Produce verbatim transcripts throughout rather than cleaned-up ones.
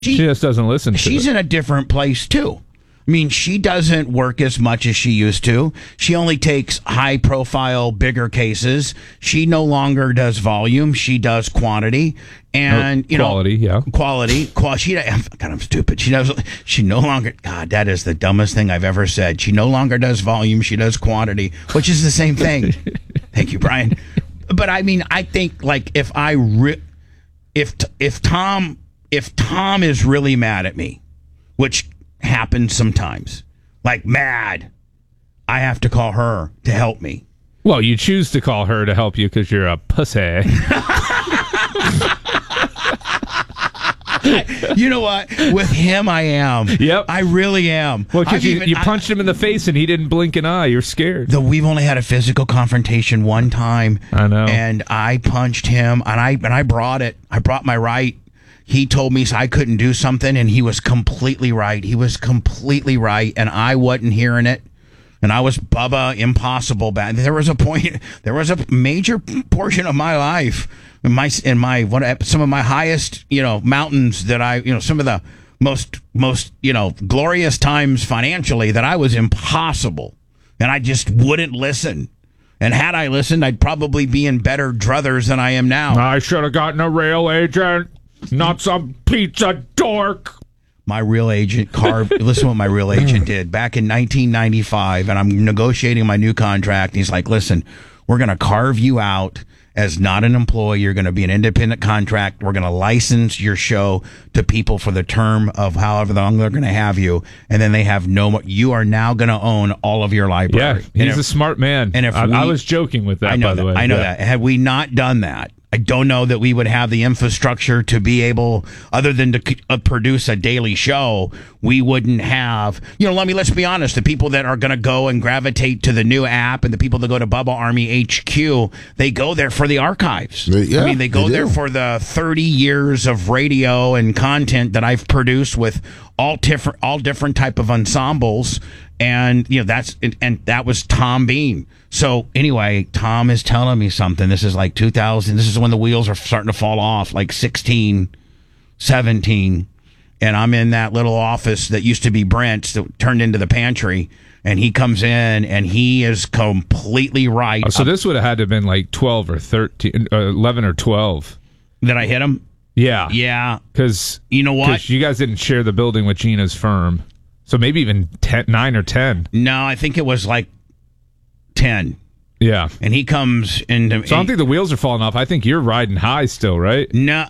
She, she just doesn't listen to She's it. in a different place, too. I mean, she doesn't work as much as she used to. She only takes high-profile, bigger cases. She no longer does volume. She does quantity. And, oh, you know... Quality, yeah. Quality. Qual- she, God, I'm stupid. She does... She no longer... God, that is the dumbest thing I've ever said. She no longer does volume. She does quantity, which is the same thing. Thank you, Brian. But, I mean, I think, like, if I... Re- if if Tom... If Tom is really mad at me, which... happens sometimes, like mad, I have to call her to help me. Well, you choose to call her to help you because you're a pussy. You know what? With him, I am. Yep. I really am. Well, because you, even, you punched I, him in the face and he didn't blink an eye. You're scared. The, we've only had a physical confrontation one time. I know. And I punched him, and I and I brought it. I brought my right. He told me I couldn't do something, and he was completely right. He was completely right, and I wasn't hearing it. And I was Bubba Impossible back. There was a point. There was a major portion of my life, in my in my what some of my highest you know mountains that I you know some of the most most you know glorious times financially that I was impossible, and I just wouldn't listen. And had I listened, I'd probably be in better druthers than I am now. I should have gotten a real agent. Not some pizza dork. My real agent carved. Listen, what my real agent did back in nineteen ninety-five, and I'm negotiating my new contract. And he's like, "Listen, we're going to carve you out as not an employee. You're going to be an independent contract. We're going to license your show to people for the term of however long they're going to have you, and then they have no more. You are now going to own all of your library." Yeah, he's if, a smart man. And if I, we, I was joking with that, I know by the that, way. I know yeah. that. Had we not done that, I don't know that we would have the infrastructure to be able, other than to uh, produce a daily show, we wouldn't have, you know, let me, let's be honest, the people that are going to go and gravitate to the new app and the people that go to Bubba Army H Q, they go there for the archives. Yeah, I mean, they go they there do. for the thirty years of radio and content that I've produced with all different, all different type of ensembles. And, you know, that's, and that was Tom Bean. So anyway, Tom is telling me something. This is like two thousand. This is when the wheels are starting to fall off, like sixteen, seventeen. And I'm in that little office that used to be Brent's that turned into the pantry. And he comes in and he is completely right. Oh, so this would have had to have been like twelve or thirteen, uh, eleven or twelve. That I hit him? Yeah. Yeah. Because you know what? you guys didn't share the building with Gina's firm. So maybe even ten, nine or ten. No, I think it was like ten. Yeah. And he comes into... So I don't think the wheels are falling off. I think you're riding high still, right? No.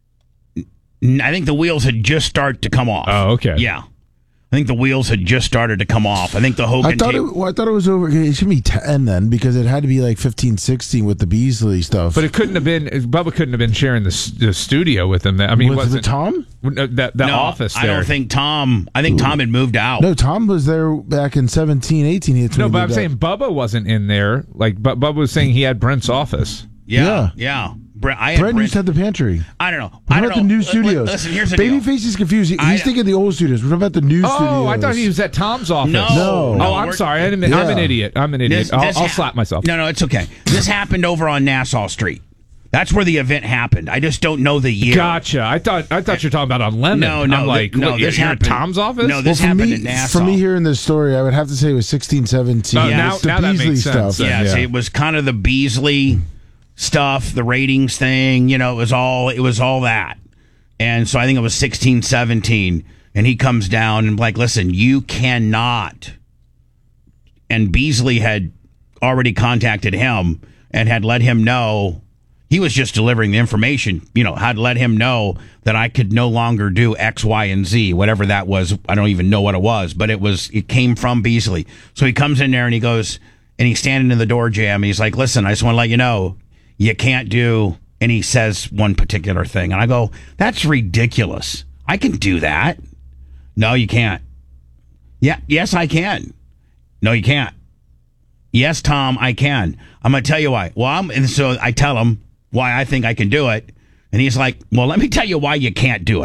I think the wheels had just started to come off. Oh, okay. Yeah. I think the wheels had just started to come off. I think the Hogan I thought, tape... it, well, I thought it was over. It should be ten then, because it had to be like fifteen, sixteen with the Beasley stuff. But it couldn't have been... Bubba couldn't have been sharing the, the studio with him. I mean, with wasn't the Tom? That, that no, office there. I don't think Tom... I think Tom had moved out. No, Tom was there back in seventeen, eighteen. He had No, but I'm moved out. saying Bubba wasn't in there. Like, but Bubba was saying he had Brent's office. Yeah. Yeah. Yeah. Brent, I had Brent Brent used to have the pantry. I don't know. What I don't about know. the new L- studios? Listen, here's the Babyface deal. is confused. He- I- He's thinking the old studios. We're talking about the new studios. Oh, I thought he was at Tom's office. No. No. no Oh, I'm we're- sorry. I'm, Yeah. I'm an idiot. I'm an idiot. This- I'll, this I'll ha- slap myself. No, no, it's okay. This happened over on Nassau Street. That's where the event happened. I just don't know the year. Gotcha. I thought I thought you were talking about on Lemon. No, no, I'm like, th- no, what, this you're at happened- Tom's office? No, this for happened me, in Nassau. For me hearing this story, I would have to say it was sixteen, seventeen. Oh, Yeah, now, It's the now that Beasley makes sense. stuff. then, Yes, yeah. it was kind of the Beasley stuff, the ratings thing. You know, it was all it was all that. And so I think it was sixteen, seventeen. And he comes down and like, listen, you cannot. And Beasley had already contacted him and had let him know. He was just delivering the information, you know, had let him know that I could no longer do X, Y, and Z, whatever that was. I don't even know what it was, but it was, it came from Beasley. So he comes in there and he goes, and he's standing in the door jam and he's like, listen, I just want to let you know, you can't do, and he says one particular thing. And I go, that's ridiculous. I can do that. No, you can't. Yeah, yes, I can. No, you can't. Yes, Tom, I can. I'm going to tell you why. Well, I'm, and so I tell him why I think I can do it. And he's like, well, let me tell you why you can't do it.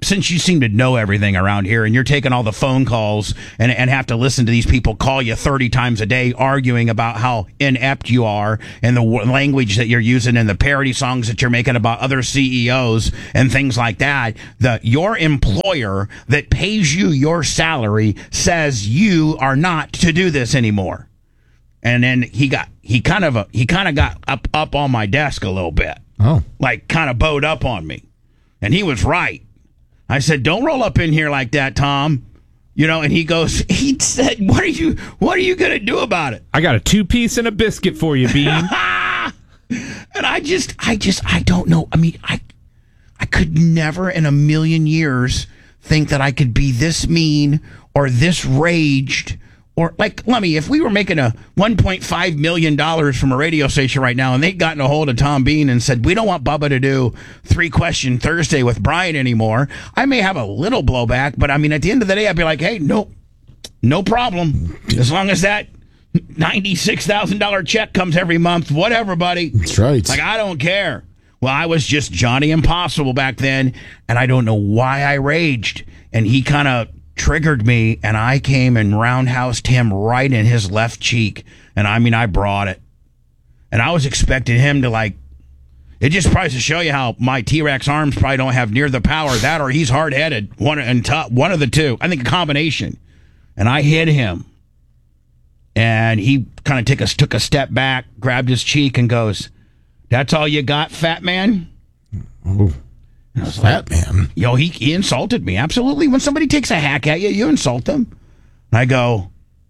since you seem to know everything around here and you're taking all the phone calls and, and have to listen to these people call you thirty times a day arguing about how inept you are and the w- language that you're using and the parody songs that you're making about other C E Os and things like that, the your employer that pays you your salary says you are not to do this anymore. And then he got he kind of he kind of got up up on my desk a little bit. Oh. Like kind of bowed up on me. And he was right. I said, "Don't roll up in here like that, Tom." You know, and he goes, he said, "What are you what are you going to do about it?" I got a two-piece and a biscuit for you, Bean. And I just I just I don't know. I mean, I I could never in a million years think that I could be this mean or this raged. Or, like, let me, if we were making a one point five million dollars from a radio station right now and they'd gotten a hold of Tom Bean and said, "We don't want Bubba to do Three Question Thursday with Brian anymore," I may have a little blowback, but I mean, at the end of the day, I'd be like, "Hey, no, no problem. As long as that ninety-six thousand dollars check comes every month, whatever, buddy." That's right. Like, I don't care. Well, I was just Johnny Impossible back then, and I don't know why I raged. And he kind of triggered me, and I came and roundhoused him right in his left cheek. And I mean, I brought it. And I was expecting him to, like, it just probably to show you how my T-Rex arms probably don't have near the power of that, or he's hard-headed. One and tough, one of the two. I think a combination. And I hit him. And he kind of took a, took a step back, grabbed his cheek, and goes, "That's all you got, fat man?" Oh. Fat man. Yo, he, he insulted me. Absolutely. When somebody takes a hack at you, you insult them. And I go,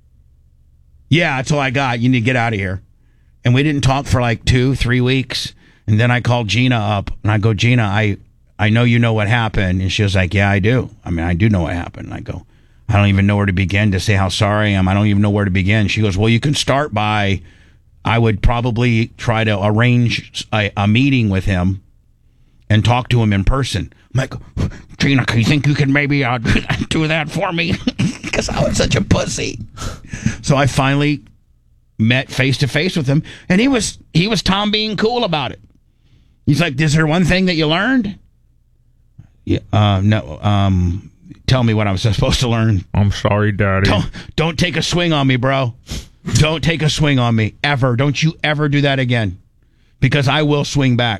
"Yeah, that's all I got. You need to get out of here." And we didn't talk for like two, three weeks. And then I called Gina up, and I go, "Gina, I, I know you know what happened." And she was like, "Yeah, I do. I mean, I do know what happened." And I go, "I don't even know where to begin to say how sorry I am. I don't even know where to begin." She goes, "Well, you can start by, I would probably try to arrange a, a meeting with him and talk to him in person." I'm like, "Gina, you think you can maybe uh, do that for me?" Because I was such a pussy. So I finally met face to face with him, and he was he was Tom being cool about it. He's like, "Is there one thing that you learned?" Yeah, uh, no. Um, tell me what I'm supposed to learn. I'm sorry, Daddy. Don't don't take a swing on me, bro. Don't take a swing on me ever. Don't you ever do that again, because I will swing back.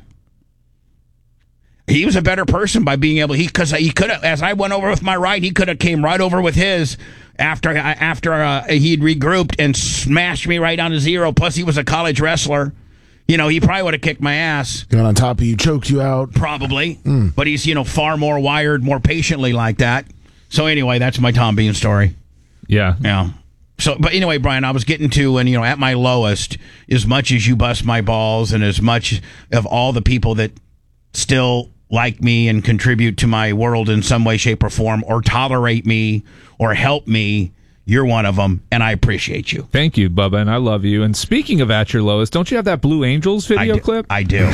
He was a better person by being able, he because he could have, as I went over with my right, he could have came right over with his after after uh, he'd regrouped and smashed me right down to zero. Plus, he was a college wrestler. You know, he probably would have kicked my ass. Got on top of you, choked you out. Probably. Mm. But he's, you know, far more wired, more patiently like that. So anyway, that's my Tom Bean story. Yeah. Yeah. So, but anyway, Brian, I was getting to, and, you know, at my lowest, as much as you bust my balls and as much of all the people that still like me and contribute to my world in some way, shape, or form, or tolerate me or help me, you're one of them, and I appreciate you. Thank you, Bubba, and I love you. And speaking of at your lowest, don't you have that Blue Angels video I do, clip? I do.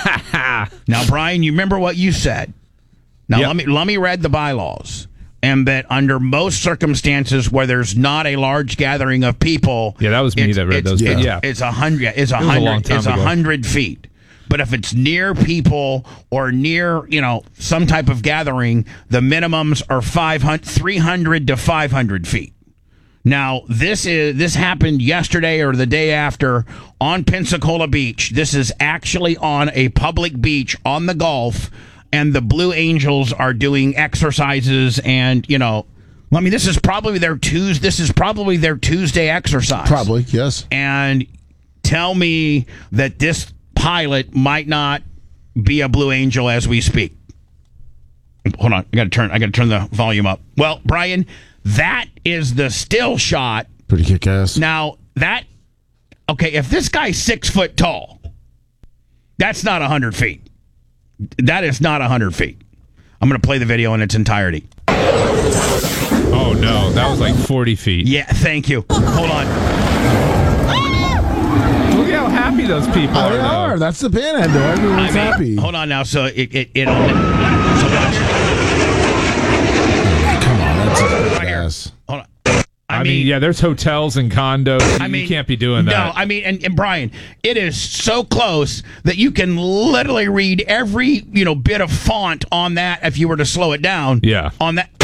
Now, Brian, you remember what you said. Now, Yep. let me let me read the bylaws. And that under most circumstances where there's not a large gathering of people, Yeah, that was me it's- that read it's- those. It's, Yeah. it's a hundred. It's a It was a long hundred. time It's a ago. hundred feet. But if it's near people or near, you know, some type of gathering, the minimums are five hundred, three hundred to five hundred feet. Now, this is this happened yesterday or the day after on Pensacola Beach. This is actually on a public beach on the Gulf, and the Blue Angels are doing exercises. And you know, I mean, this is probably their Tuesday. This is probably their Tuesday exercise. Probably, yes. And tell me that this pilot might not be a Blue Angel as we speak. Hold on, I got to turn. I got to turn the volume up. Well, Brian, that is the still shot. Pretty kick-ass. Now that okay, if this guy's six foot tall, that's not a hundred feet. That is not a hundred feet. I'm going to play the video in its entirety. Oh, no. That was like forty feet. Yeah, thank you. Hold on. Look at how happy those people Oh, are, they though. are. That's the panhandle. Everyone's I mean, happy. Hold on now. So it it it. So watch. Come on, that's a Right here. kick-ass. Hold on. I I've mean, mean, yeah, there's hotels and condos. I mean, you can't be doing that. No, I mean, and, and Brian, it is so close that you can literally read every, you know, bit of font on that if you were to slow it down. Yeah. On that.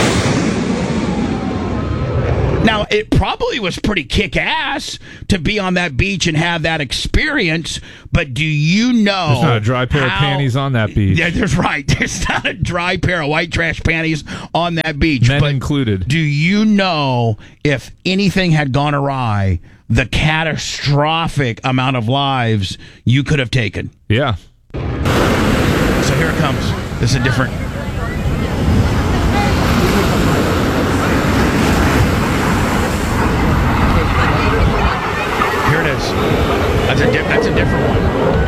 Now, it probably was pretty kick-ass to be on that beach and have that experience, but do you know... There's not a dry pair how, of panties on that beach. Yeah, there's right. There's not a dry pair of white trash panties on that beach. Men but included. Do you know if anything had gone awry, the catastrophic amount of lives you could have taken? Yeah. So here it comes. This is a different... Here it is. That's a, di- that's a different one.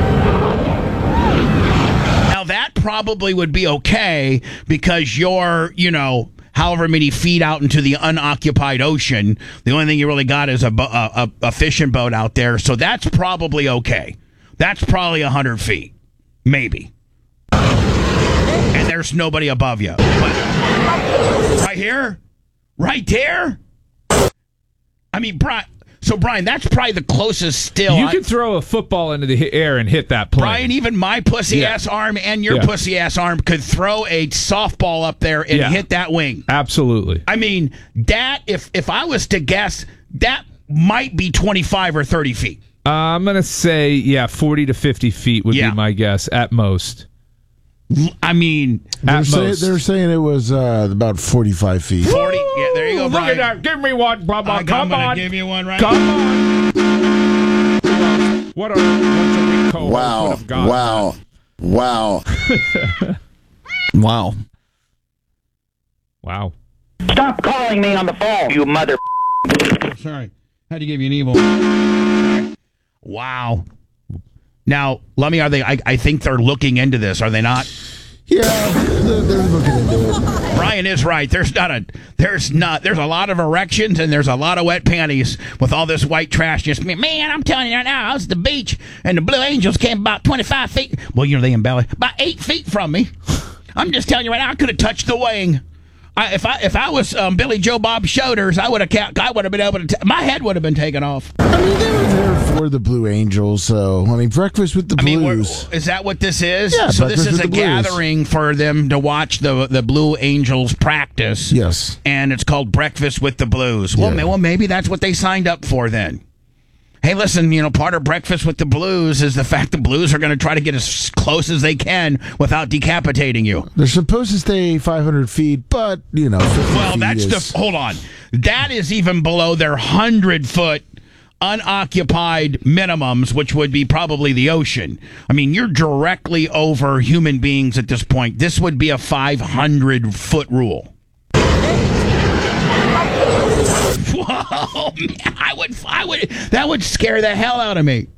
Now, that probably would be okay because you're, you know, however many feet out into the unoccupied ocean. The only thing you really got is a, bo- a, a, a fishing boat out there. So that's probably okay. That's probably one hundred feet. Maybe. And there's nobody above you. But right here? Right there? I mean, Brian... So, Brian, that's probably the closest still. You I, could throw a football into the air and hit that plane. Brian, even my pussy Yeah. ass arm and your Yeah. pussy ass arm could throw a softball up there and Yeah. hit that wing. Absolutely. I mean, that, if, if I was to guess, that might be twenty-five or thirty feet. Uh, I'm going to say, yeah, forty to fifty feet would Yeah. be my guess at most. I mean, They're, At say, most. they're saying it was uh, about forty-five feet. forty. Yeah, there you go, Look Brian. at that. Give me one, Bubba. I- I'm Come gonna on. give you one right Come on. What a, what a co Wow. would have got. Wow. Wow. wow. Wow. Stop calling me on the phone, you mother. Sorry. Had to give you an evil. Wow. Now, let me, are they, I, I think they're looking into this, are they not? Yeah, they're, they're looking into it. Brian is right. There's not a, there's not, there's a lot of erections and there's a lot of wet panties with all this white trash. Just, man, I'm telling you right now, I was at the beach and the Blue Angels came about twenty-five feet. Well, you know, they embellish about eight feet from me. I'm just telling you right now, I could have touched the wing. I, if I if I was um, Billy Joe Bob Shoulders, I would have I would have been able to. T- my head would have been taken off. I mean, they were there for the Blue Angels, so I mean, breakfast with the I mean, Blues. we're- is that what this is? Yeah, so this Breakfast is with a the Blues. gathering for them to watch the the Blue Angels practice. Yes. And it's called Breakfast with the Blues. Well, Yeah. ma- well, maybe that's what they signed up for then. Hey, listen, you know, part of Breakfast with the Blues is the fact the Blues are going to try to get as close as they can without decapitating you. They're supposed to stay five hundred feet, but you know, fifty Well, feet that's is, the hold on. That is even below their hundred foot unoccupied minimums, which would be probably the ocean. I mean, you're directly over human beings at this point. This would be a five hundred foot rule. Whoa, man, I would, I would, that would scare the hell out of me.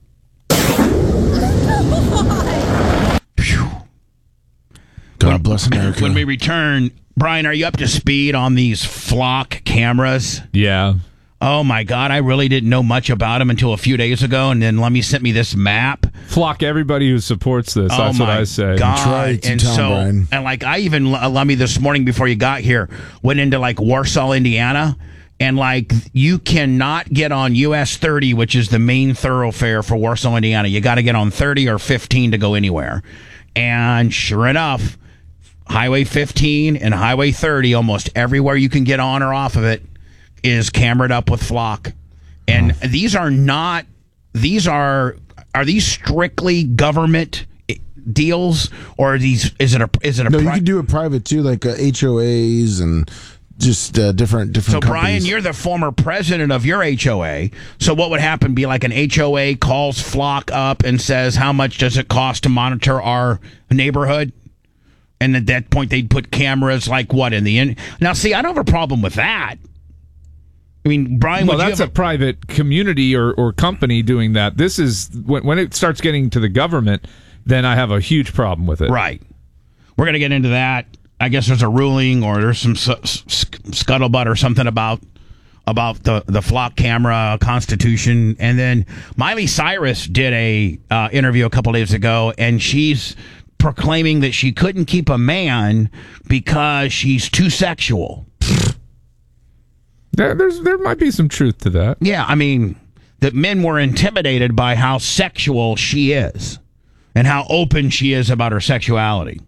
Phew. God bless America. When we return, Brian, are you up to speed on these flock cameras? Yeah. Oh my God, I really didn't know much about them until a few days ago, and then Lemmy sent me this map. Flock everybody who supports this. Oh That's what my I say. God. Try to And tell so, Brian. and like I even, Lemmy, this morning before you got here, went into like Warsaw, Indiana, and like you cannot get on U S thirty, which is the main thoroughfare for Warsaw, Indiana. You got to get on thirty or fifteen to go anywhere. And sure enough, Highway fifteen and Highway thirty, almost everywhere you can get on or off of it, is cambered up with flock. And Oh. these are not, these are, are these strictly government deals, or are these, is it a, is it a, No, you pri- can do it private too, like uh, H O As and just uh, different So, different. Brian, companies. you're the former president of your H O A. So, what would happen? Be like an H O A calls Flock up and says, "How much does it cost to monitor our neighborhood?" And at that point, they'd put cameras like what in the end. Now, see, I don't have a problem with that. I mean, Brian, Well, would you that's have a private community or, or company doing that. This is when, when it starts getting to the government, then I have a huge problem with it. Right. We're going to get into that. I guess there's a ruling or there's some s- s- scuttlebutt or something about about the, the flock camera constitution. And then Miley Cyrus did a uh, interview a couple days ago, and she's proclaiming that she couldn't keep a man because she's too sexual. There, there's there might be some truth to that. Yeah, I mean, that men were intimidated by how sexual she is and how open she is about her sexuality.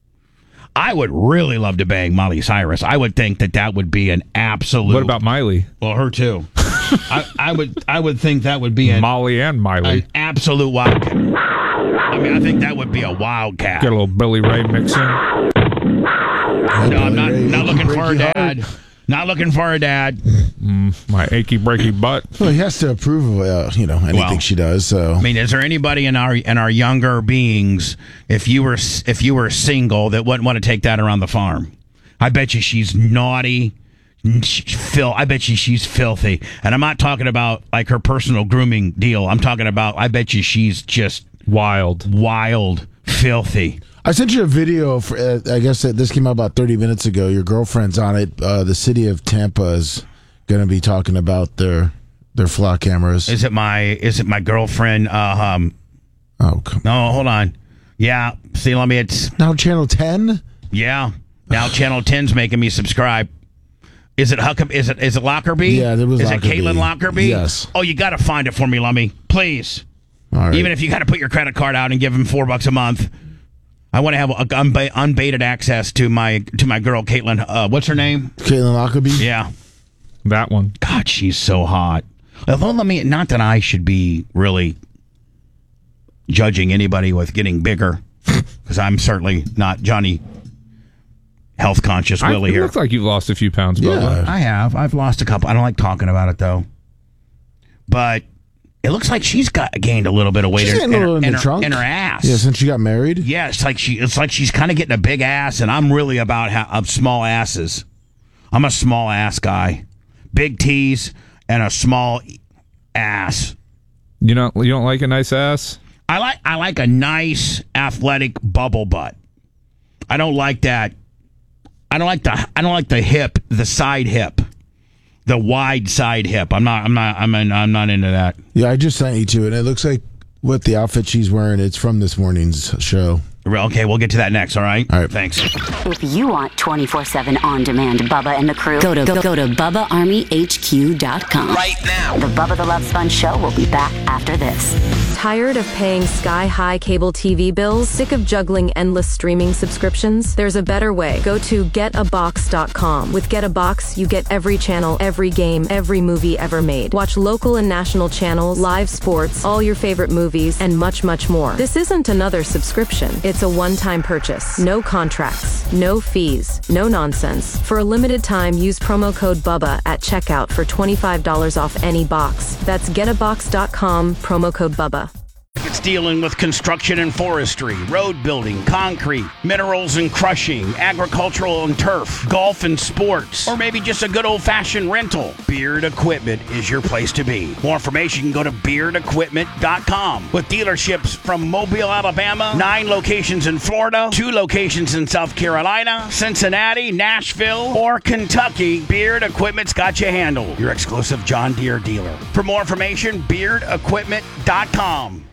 I would really love to bang Molly Cyrus. I would think that that would be an absolute. What about Miley? Well, her too. I, I would I would think that would be an, Molly and Miley. an absolute wildcat. I mean, I think that would be a wildcat. Get a little Billy Ray mixing. No, I'm not, not looking for a dad. Not looking for a dad. Mm, my achy breaky butt. Well, he has to approve of uh, you know anything Well, she does. So I mean, is there anybody in our in our younger beings, if you were if you were single, that wouldn't want to take that around the farm? I bet you she's naughty. She, Phil, I bet you she's filthy, and I'm not talking about like her personal grooming deal. I'm talking about I bet you she's just Wild. wild, filthy. I sent you a video. For, uh, I guess that this came out about thirty minutes ago. Your girlfriend's on it. Uh, the city of Tampa is going to be talking about their their flock cameras. Is it my is it my girlfriend? Uh, um, oh, come no, hold on. Yeah, see, let me. It's now Channel ten. yeah. Now Channel ten's making me subscribe. Is it Huckab? Is it is it Lockerbie? Yeah, there was Is Lockerbie. it Caitlin Lockerbie? Yes. Oh, you got to find it for me, Lummy, please. All right. Even if you got to put your credit card out and give him four bucks a month, I want to have a, unba- unbated access to my to my girl Caitlin. Uh, what's her name? Caitlin Lockerbie. Yeah. That one. God, she's so hot. Although, let me not that I should be really judging anybody with getting bigger, because I'm certainly not Johnny Health Conscious I, Willie it here. looks like you've lost a few pounds, Yeah. Bubba. I have. I've lost a couple. I don't like talking about it though. But it looks like she's got gained a little bit of weight She's in, getting a in her, little in in the her- trunk. in her ass. Yeah, since she got married. Yeah, it's like she. It's like she's kind of getting a big ass, and I'm really about ha- of small asses. I'm a small ass guy, big T's and a small ass. You don't you don't like a nice ass? I like I like a nice athletic bubble butt. I don't like that. I don't like the I don't like the hip, the side hip, the wide side hip. I'm not I'm not I'm in, I'm not into that. Yeah, I just sent you to it, and it looks like what the outfit she's wearing. It's from this morning's show. Okay, we'll get to that next. All right. All right. Thanks. If you want twenty-four seven on-demand Bubba and the crew, go to go, go to Bubba Army H Q dot com. Right now. The Bubba the Love Sponge Show will be back after this. Tired of paying sky-high cable T V bills? Sick of juggling endless streaming subscriptions? There's a better way. Go to get a box dot com. With Get a Box, you get every channel, every game, every movie ever made. Watch local and national channels, live sports, all your favorite movies, and much, much more. This isn't another subscription. It's a one-time purchase. No contracts, no fees, no nonsense. For a limited time, use promo code BUBBA at checkout for twenty-five dollars off any box. That's get a box dot com, promo code BUBBA. It's dealing with construction and forestry, road building, concrete, minerals and crushing, agricultural and turf, golf and sports, or maybe just a good old-fashioned rental. Beard Equipment is your place to be. More information, go to beard equipment dot com. With dealerships from Mobile, Alabama, nine locations in Florida, two locations in South Carolina, Cincinnati, Nashville, or Kentucky, Beard Equipment's got you handled. Your exclusive John Deere dealer. For more information, beard equipment dot com.